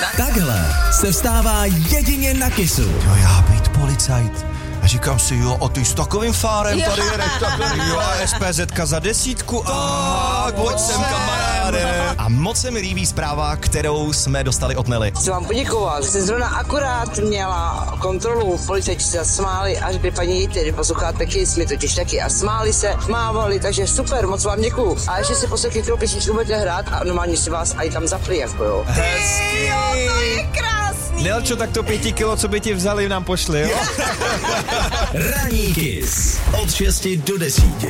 Takhle se vstává jedině na Kissu. Jo, já být policajt. A říkám si, jo, a ty s takovým fárem tady jedeš takhle, jo, a SPZka za 10. Tak, pojď sem, kamaráde. A moc se mi líbí zpráva, kterou jsme dostali od Nelly. Chci vám poděkovat. Jsem zrovna akorát měla kontrolu, policajti se smáli a řekli, paní Jejte, když posloucháte Kiss, my totiž taky a smáli se, mávali, takže super, moc vám děkuju. A ještě si posledky, kterou písničku budete hrát a normálně si vás i tam zapli, jako jo. Hezky. Jo, to je krásný. Nelčo, tak to 5 kilo, co by ti vzali, nám pošli, jo? Ranní Kiss od 6 do 10.